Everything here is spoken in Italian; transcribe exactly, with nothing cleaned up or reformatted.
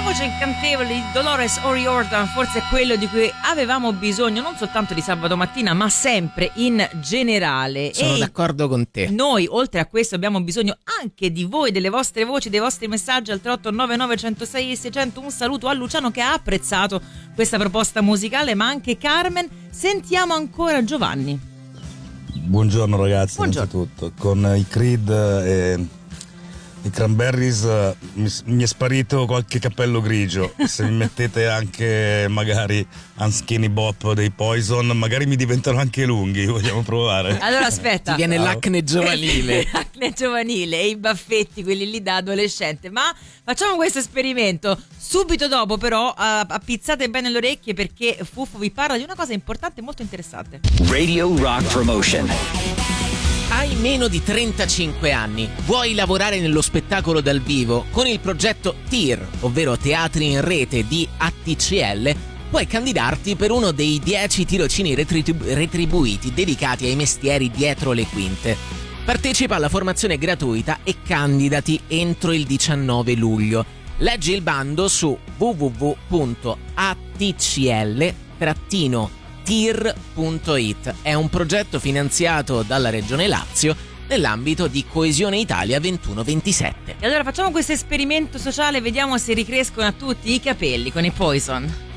voce incantevole di Dolores O'Riordan forse è quello di cui avevamo bisogno, non soltanto di sabato mattina, ma sempre in generale. Sono e d'accordo con te. Noi, oltre a questo, abbiamo bisogno anche di voi, delle vostre voci, dei vostri messaggi al tre otto nove nove uno zero sei sei zero zero. Un saluto a Luciano che ha apprezzato questa proposta musicale, ma anche Carmen. Sentiamo ancora Giovanni. Buongiorno ragazzi, Buongiorno. innanzitutto. Con i Creed e i Cranberries uh, mi, mi è sparito qualche cappello grigio. Se mi mettete anche magari Unskinny Bop dei Poison, magari mi diventano anche lunghi. Vogliamo provare? Allora aspetta. Ti viene Ciao. l'acne giovanile. L'acne giovanile e i baffetti, quelli lì da adolescente. Ma facciamo questo esperimento. Subito dopo però uh, appizzate bene le orecchie, perché Fuffo vi parla di una cosa importante e molto interessante. Radio Rock Promotion. Hai meno di trentacinque anni, vuoi lavorare nello spettacolo dal vivo con il progetto T I R, ovvero Teatri in Rete di A T C L, puoi candidarti per uno dei dieci tirocini retribu- retribuiti dedicati ai mestieri dietro le quinte. Partecipa alla formazione gratuita e candidati entro il diciannove luglio. Leggi il bando su w w w punto a t c l trattino tir punto i t. È un progetto finanziato dalla Regione Lazio nell'ambito di Coesione Italia ventuno ventisette. E allora facciamo questo esperimento sociale, vediamo se ricrescono a tutti i capelli con i Poison.